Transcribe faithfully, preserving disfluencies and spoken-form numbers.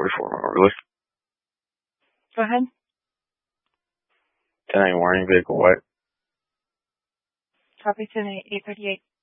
forty-four Overly. Go ahead. ten A warning, vehicle white. Copy ten eight, eight thirty-eight.